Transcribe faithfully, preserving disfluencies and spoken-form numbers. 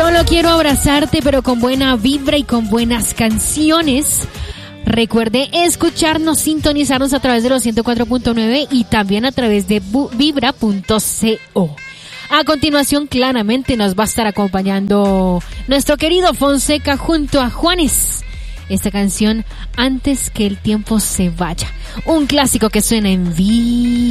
Solo quiero abrazarte, pero con buena vibra y con buenas canciones. Recuerde escucharnos, sintonizarnos a través de los ciento cuatro punto nueve y también a través de vibra punto co. A continuación, claramente nos va a estar acompañando nuestro querido Fonseca junto a Juanes. Esta canción, Antes que el tiempo se vaya. Un clásico que suena en vivo.